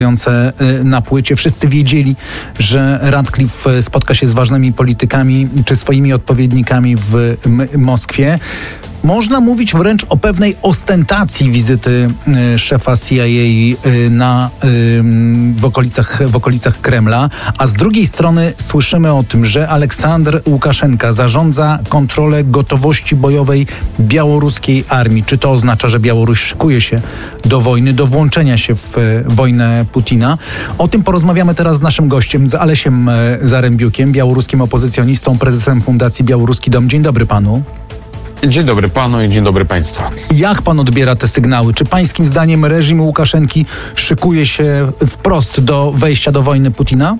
na płycie. Wszyscy wiedzieli, że Ratcliffe spotka się z ważnymi politykami czy swoimi odpowiednikami w Moskwie. Można mówić wręcz o pewnej ostentacji wizyty szefa CIA w okolicach Kremla, a z drugiej strony słyszymy o tym, że Aleksandr Łukaszenka zarządza kontrolę gotowości bojowej białoruskiej armii. Czy to oznacza, że Białoruś szykuje się do wojny, do włączenia się w wojnę Putina? O tym porozmawiamy teraz z naszym gościem, z Alesiem Zarembiukiem, białoruskim opozycjonistą, prezesem Fundacji Białoruski Dom. Dzień dobry panu. Dzień dobry panu i dzień dobry państwu. Jak pan odbiera te sygnały? Czy pańskim zdaniem reżim Łukaszenki szykuje się wprost do wejścia do wojny Putina?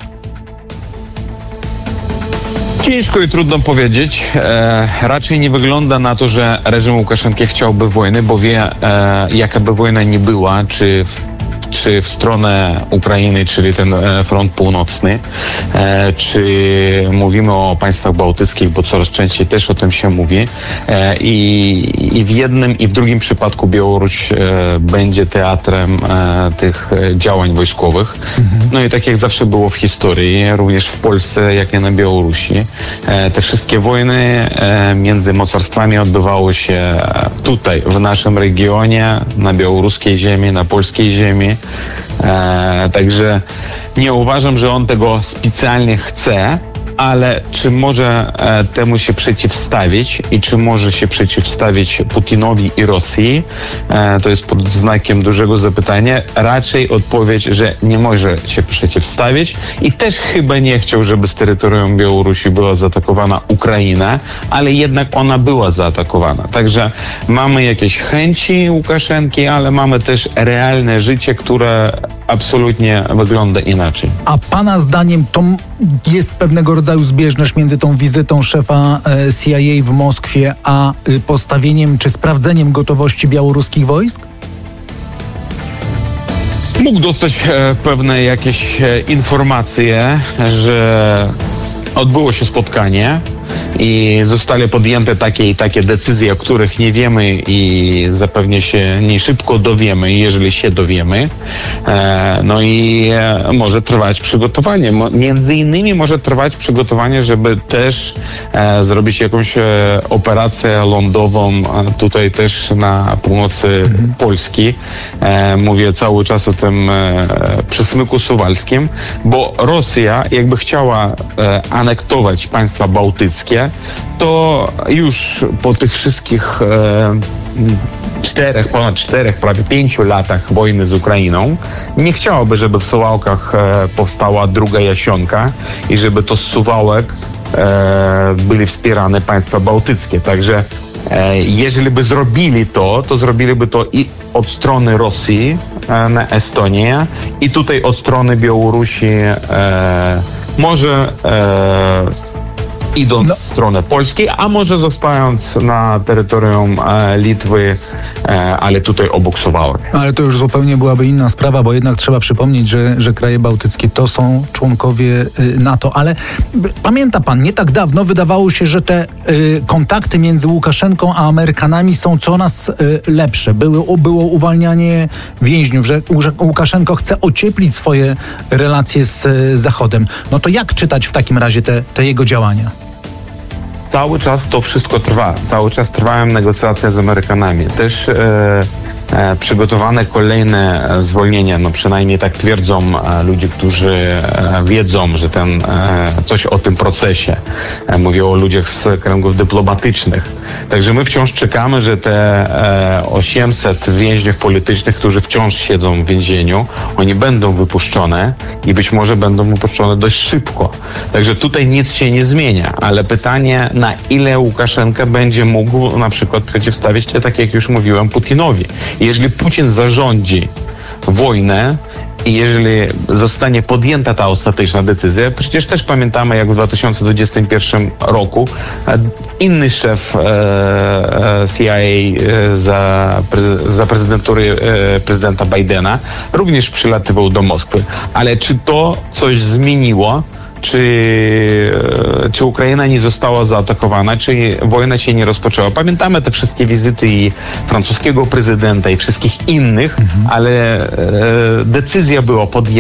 Ciężko i trudno powiedzieć. Raczej nie wygląda na to, że reżim Łukaszenki chciałby wojny, bo wie, jaka by wojna nie była, czy w stronę Ukrainy, czyli ten front północny, czy mówimy o państwach bałtyckich, bo coraz częściej też o tym się mówi. I w jednym i w drugim przypadku Białoruś będzie teatrem tych działań wojskowych. No i tak jak zawsze było w historii, również w Polsce, jak i na Białorusi. Te wszystkie wojny między mocarstwami odbywały się tutaj, w naszym regionie, na białoruskiej ziemi, na polskiej ziemi. Także nie uważam, że on tego specjalnie chce, ale czy może temu się przeciwstawić i czy może się przeciwstawić Putinowi i Rosji, to jest pod znakiem dużego zapytania. Raczej odpowiedź, że nie może się przeciwstawić i też chyba nie chciał, żeby z terytorium Białorusi była zaatakowana Ukraina, ale jednak ona była zaatakowana. Także mamy jakieś chęci Łukaszenki, ale mamy też realne życie, które absolutnie wygląda inaczej. A pana zdaniem to jest pewnego rodzaju zbieżność między tą wizytą szefa CIA w Moskwie, a postawieniem czy sprawdzeniem gotowości białoruskich wojsk? Mógł dostać pewne jakieś informacje, że odbyło się spotkanie i zostały podjęte takie i takie decyzje, o których nie wiemy i zapewne się nie szybko dowiemy, jeżeli się dowiemy. No i może trwać przygotowanie. Między innymi może trwać przygotowanie, żeby też zrobić jakąś operację lądową tutaj też na północy Polski. Mówię cały czas o tym przesmyku suwalskim, bo Rosja jakby chciała anektować państwa bałtyckie, to już po tych wszystkich ponad 4, prawie 5 latach wojny z Ukrainą nie chciałaby, żeby w Suwałkach powstała druga Jasionka i żeby to z Suwałek byli wspierane państwa bałtyckie. Także jeżeli by zrobili to zrobiliby to i od strony Rosji na Estonię i tutaj od strony Białorusi może idąc w stronę Polski, a może zostając na terytorium Litwy, ale tutaj obok Suwałek. Ale to już zupełnie byłaby inna sprawa, bo jednak trzeba przypomnieć, że kraje bałtyckie to są członkowie NATO. Ale pamięta pan, nie tak dawno wydawało się, że te kontakty między Łukaszenką a Amerykanami są coraz lepsze. Było uwalnianie więźniów, że Łukaszenko chce ocieplić swoje relacje z Zachodem. No to jak czytać w takim razie te jego działania? Cały czas to wszystko trwa. Cały czas trwają negocjacje z Amerykanami. Też przygotowane kolejne zwolnienia, no przynajmniej tak twierdzą ludzie, którzy wiedzą, że coś o tym procesie. Mówię o ludziach z kręgów dyplomatycznych. Także my wciąż czekamy, że te 800 więźniów politycznych, którzy wciąż siedzą w więzieniu, oni będą wypuszczone i być może będą wypuszczone dość szybko. Także tutaj nic się nie zmienia, ale pytanie, na ile Łukaszenka będzie mógł na przykład przeciwstawić się, tak jak już mówiłem, Putinowi. Jeżeli Putin zarządzi wojnę i jeżeli zostanie podjęta ta ostateczna decyzja, przecież też pamiętamy, jak w 2021 roku inny szef CIA za prezydentury prezydenta Bidena również przylatywał do Moskwy. Ale czy to coś zmieniło czy Ukraina nie została zaatakowana, czy wojna się nie rozpoczęła. Pamiętamy te wszystkie wizyty i francuskiego prezydenta, i wszystkich innych, ale decyzja była podjęta